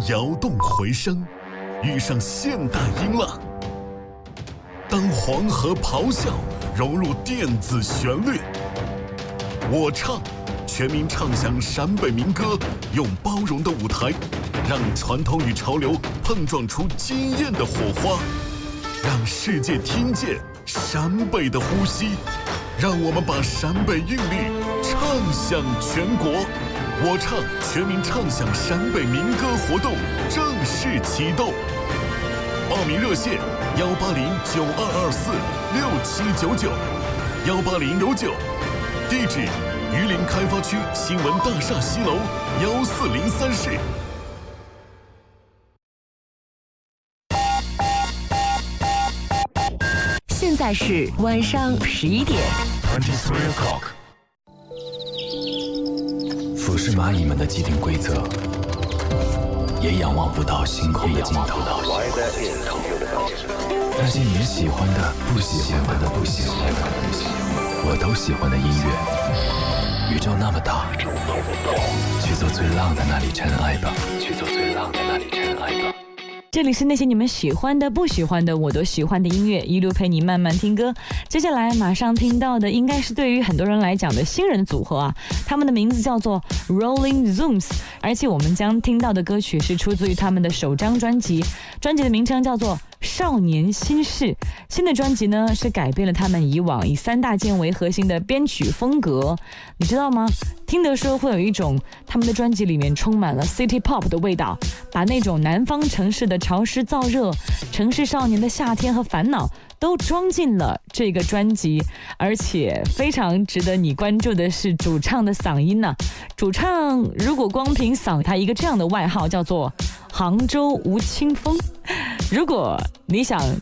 摇动回声，遇上现代音浪。当黄河咆哮融入电子旋律，我唱，全民唱响陕北民歌，用包容的舞台，让传统与潮流碰撞出惊艳的火花，让世界听见陕北的呼吸，让我们把陕北韵律唱响全国。我唱全民唱响陕北民歌活动正式启动，报名热线18092246799，18099，地址榆林开发区新闻大厦西楼1403室。 现在是晚上11点。 俯视蚂蚁们的既定规则，也仰望不到星空的尽头。那些你们喜欢的、不喜欢的、我都喜欢的音乐。宇宙那么大，去做最浪的那里尘埃吧。 这里是那些你们喜欢的、不喜欢的、我都喜欢的音乐，一路陪你慢慢听歌。接下来马上听到的应该是对于很多人来讲的新人组合啊，他们的名字叫做 Rolling Zooms， 而且我们将听到的歌曲是出自于他们的首张专辑，专辑的名称叫做少年心事。新的专辑呢是改变了他们以往以3大件为核心的编曲风格，你知道吗？听的时候会有一种他们的专辑里面充满了 City Pop 的味道，把那种南方城市的潮湿燥热、城市少年的夏天和烦恼都装进了这个专辑。而且非常值得你关注的是主唱的嗓音啊，主唱如果光凭嗓，他一个这样的外号叫做杭州吴青峰。如果你想